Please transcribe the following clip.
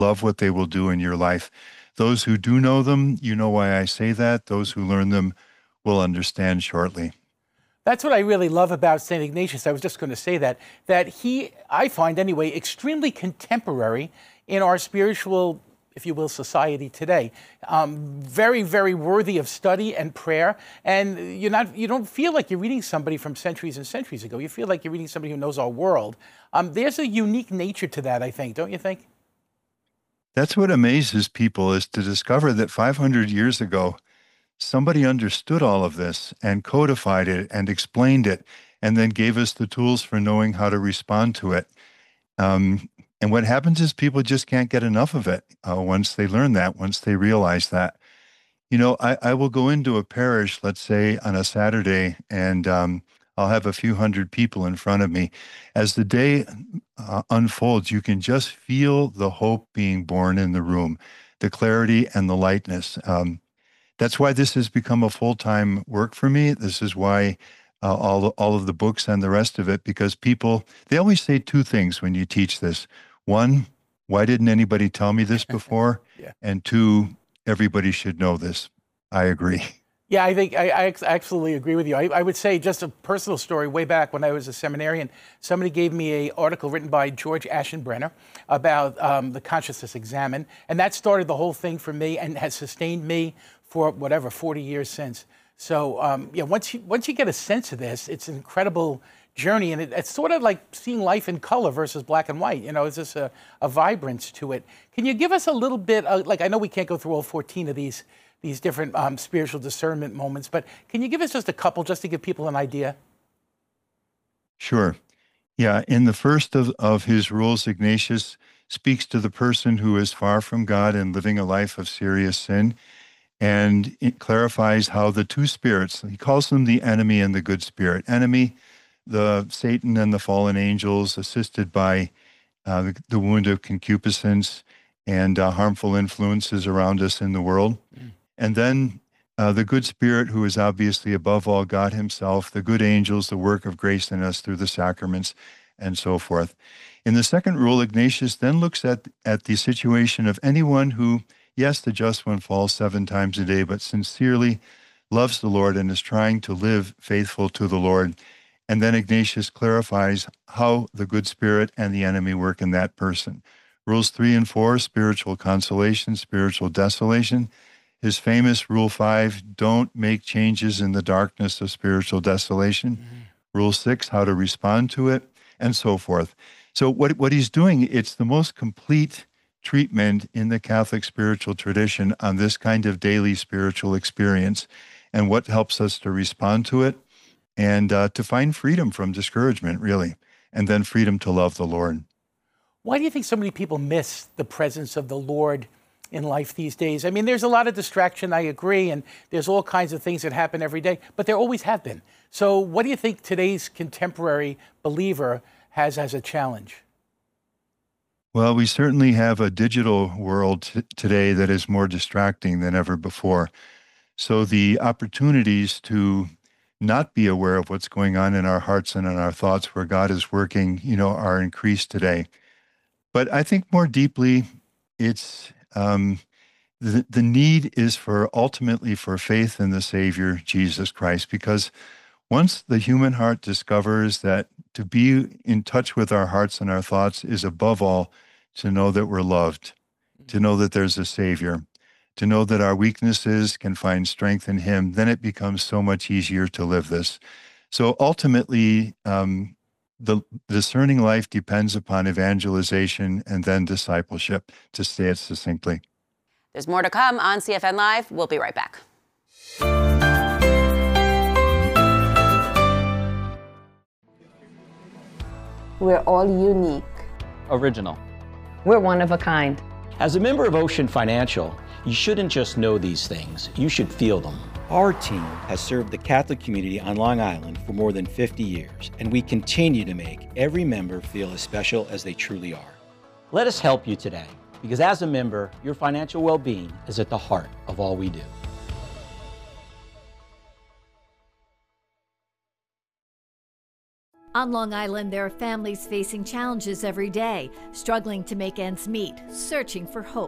love what they will do in your life. Those who do know them, you know why I say that. Those who learn them will understand shortly. That's what I really love about St. Ignatius. I was just going to say that he, I find anyway, extremely contemporary in our spiritual, if you will, society today. Very, very worthy of study and prayer. And you don't feel like you're reading somebody from centuries and centuries ago. You feel like you're reading somebody who knows our world. There's a unique nature to that, I think, don't you think? That's what amazes people, is to discover that 500 years ago, somebody understood all of this and codified it and explained it, and then gave us the tools for knowing how to respond to it. And what happens is people just can't get enough of it once they learn that, once they realize that. I will go into a parish, let's say on a Saturday, and I'll have a few hundred people in front of me. As the day unfolds, you can just feel the hope being born in the room, the clarity and the lightness. That's why this has become a full-time work for me. This is why all of the books and the rest of it, because people, they always say two things when you teach this. One, why didn't anybody tell me this before? Yeah. And two, everybody should know this. I agree. Yeah, I think I absolutely agree with you. I would say, just a personal story, way back when I was a seminarian, somebody gave me an article written by George Aschenbrenner about the Consciousness Examined, and that started the whole thing for me and has sustained me for 40 years since. So yeah, once you get a sense of this, it's an incredible journey, and it's sort of like seeing life in color versus black and white. It's just a vibrance to it. Can you give us a little bit, I know we can't go through all 14 of these different spiritual discernment moments, but can you give us just a couple, just to give people an idea? Sure. Yeah, in the first of his rules, Ignatius speaks to the person who is far from God and living a life of serious sin. And it clarifies how the two spirits, he calls them the enemy and the good spirit. Enemy, the Satan and the fallen angels, assisted by the wound of concupiscence and harmful influences around us in the world. And then the good spirit, who is obviously above all God himself, the good angels, the work of grace in us through the sacraments, and so forth. In the second rule, Ignatius then looks at the situation of anyone who, yes, the just one falls 7 times a day, but sincerely loves the Lord and is trying to live faithful to the Lord. And then Ignatius clarifies how the good spirit and the enemy work in that person. Rules 3 and 4, spiritual consolation, spiritual desolation. His famous Rule 5, don't make changes in the darkness of spiritual desolation. Rule 6, how to respond to it, and so forth. So what he's doing, it's the most complete treatment in the Catholic spiritual tradition on this kind of daily spiritual experience and what helps us to respond to it and to find freedom from discouragement, really, and then freedom to love the Lord. Why do you think so many people miss the presence of the Lord in life these days? I mean, there's a lot of distraction, I agree, and there's all kinds of things that happen every day, but there always have been. So what do you think today's contemporary believer has as a challenge? Well, we certainly have a digital world today that is more distracting than ever before. So the opportunities to not be aware of what's going on in our hearts and in our thoughts where God is working, are increased today. But I think more deeply, it's the need is ultimately for faith in the Savior, Jesus Christ, because once the human heart discovers that to be in touch with our hearts and our thoughts is above all to know that we're loved, to know that there's a Savior, to know that our weaknesses can find strength in Him, then it becomes so much easier to live this. So ultimately, the discerning life depends upon evangelization and then discipleship, to say it succinctly. There's more to come on CFN Live. We'll be right back. We're all unique. Original. We're one of a kind. As a member of Ocean Financial, you shouldn't just know these things, you should feel them. Our team has served the Catholic community on Long Island for more than 50 years, and we continue to make every member feel as special as they truly are. Let us help you today, because as a member, your financial well-being is at the heart of all we do. On Long Island, there are families facing challenges every day, struggling to make ends meet, searching for hope.